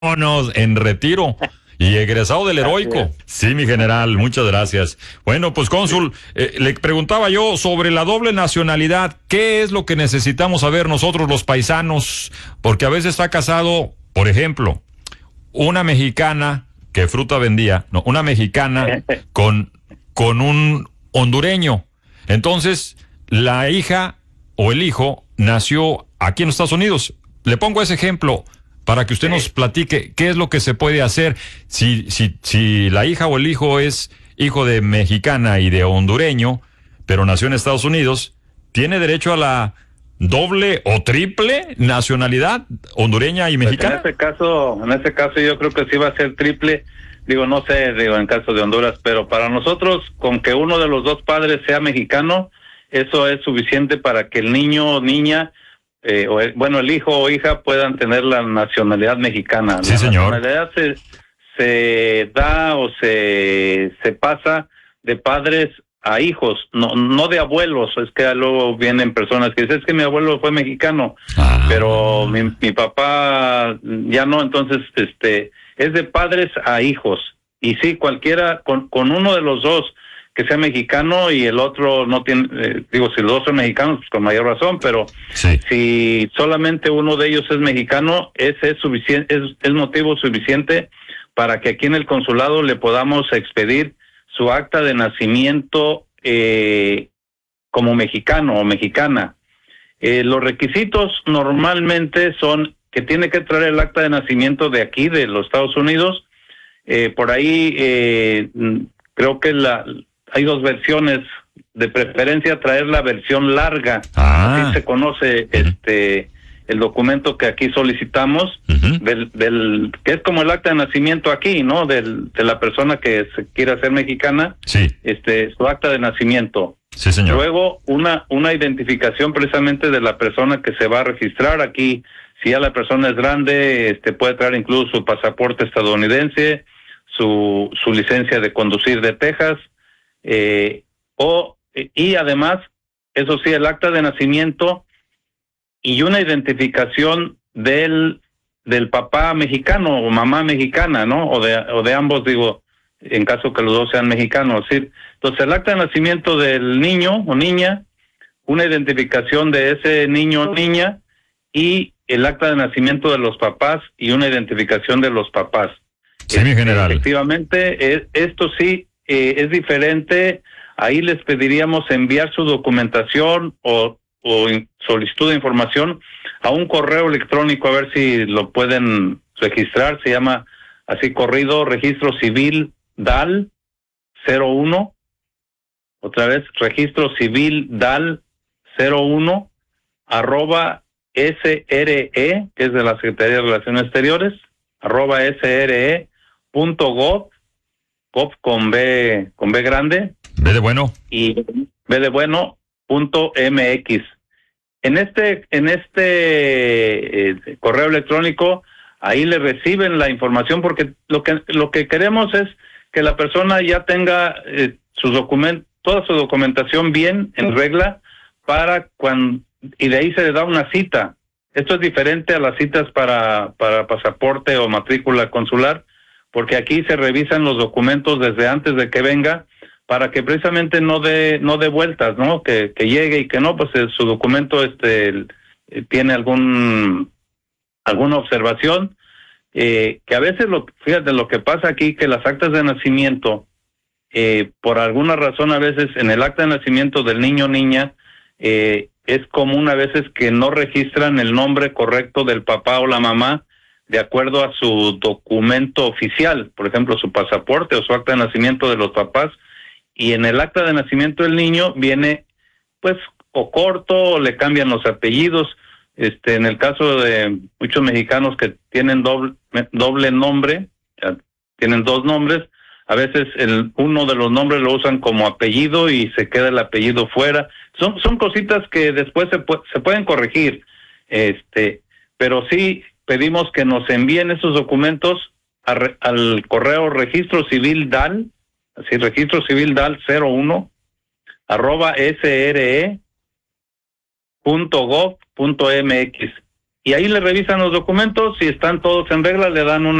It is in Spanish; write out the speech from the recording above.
Vámonos en retiro. Y egresado del heroico. Sí, mi general, muchas gracias. Bueno, pues cónsul, le preguntaba yo sobre la doble nacionalidad. ¿Qué es lo que necesitamos saber nosotros los paisanos? Porque a veces está casado, por ejemplo, una mexicana que fruta vendía, no, una mexicana con un hondureño. Entonces, la hija o el hijo nació aquí en los Estados Unidos. Le pongo ese ejemplo para que usted nos platique qué es lo que se puede hacer si la hija o el hijo es hijo de mexicana y de hondureño, pero nació en Estados Unidos, ¿tiene derecho a la doble o triple nacionalidad hondureña y mexicana? Pues en este caso yo creo que sí va a ser triple. Digo, no sé, en caso de Honduras, pero para nosotros, con que uno de los dos padres sea mexicano, eso es suficiente para que el niño o niña, el hijo o hija puedan tener la nacionalidad mexicana. Sí, la señor. nacionalidad se da o se pasa de padres a hijos, no de abuelos. Es que luego vienen personas que dicen, es que mi abuelo fue mexicano, pero mi papá ya no. Entonces, es de padres a hijos. Y sí, cualquiera, con uno de los dos que sea mexicano y el otro no tiene, si los dos son mexicanos, pues con mayor razón, pero sí, si solamente uno de ellos es mexicano, ese es suficiente, es motivo suficiente para que aquí en el consulado le podamos expedir su acta de nacimiento como mexicano o mexicana. Los requisitos normalmente son que tiene que traer el acta de nacimiento de aquí, de los Estados Unidos. Por ahí creo que hay dos versiones, de preferencia traer la versión larga. Así se conoce el documento que aquí solicitamos, que es como el acta de nacimiento aquí, ¿no? De la persona que se quiere hacer mexicana. Sí. Su acta de nacimiento. Sí, señor. Luego una identificación precisamente de la persona que se va a registrar aquí. Si ya la persona es grande, puede traer incluso su pasaporte estadounidense, su licencia de conducir de Texas, y además, eso sí, el acta de nacimiento y una identificación del papá mexicano o mamá mexicana, ¿no? O de ambos, digo, en caso que los dos sean mexicanos, ¿sí? Entonces, el acta de nacimiento del niño o niña, una identificación de ese niño o niña y el acta de nacimiento de los papás y una identificación de los papás. Sí, mi general. Efectivamente, esto sí es diferente. Ahí les pediríamos enviar su documentación o solicitud de información a un correo electrónico, a ver si lo pueden registrar. Se llama así corrido, registro civil DAL 01. Otra vez, registro civil DAL 01 @SRE, que es de la Secretaría de Relaciones Exteriores, @SRE.gov, gov con B grande. B de bueno. Y B de bueno, .mx. En este correo electrónico, ahí le reciben la información, porque lo que queremos es que la persona ya tenga toda su documentación bien, en regla, y de ahí se le da una cita. Esto es diferente a las citas para pasaporte o matrícula consular, porque aquí se revisan los documentos desde antes de que venga, para que precisamente no dé vueltas, ¿no? Que llegue y que no, pues su documento tiene alguna observación, que a veces fíjate lo que pasa aquí, que las actas de nacimiento, por alguna razón a veces en el acta de nacimiento del niño o niña, es común a veces que no registran el nombre correcto del papá o la mamá de acuerdo a su documento oficial, por ejemplo su pasaporte o su acta de nacimiento de los papás, y en el acta de nacimiento del niño viene pues o corto, o le cambian los apellidos. En el caso de muchos mexicanos que tienen doble nombre, tienen dos nombres, a veces uno de los nombres lo usan como apellido y se queda el apellido fuera. Son cositas que después se pueden corregir, pero sí pedimos que nos envíen esos documentos al correo registro civil DAL, así registro civil DAL 01 @SRE.gov.mx. y ahí le revisan los documentos, si están todos en regla, le dan una